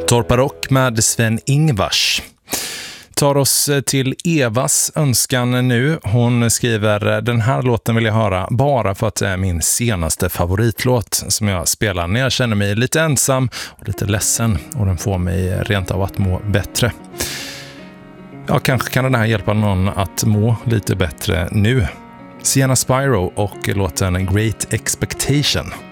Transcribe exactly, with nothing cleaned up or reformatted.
Torpa Rock med Sven-Ingvars tar oss till Evas önskan nu. Hon skriver: den här låten vill jag höra bara för att det är min senaste favoritlåt som jag spelar när jag känner mig lite ensam och lite ledsen, och den får mig rent av att må bättre. Ja, kanske kan den här hjälpa någon att må lite bättre nu. Sienna Spyro och låten Great Expectation.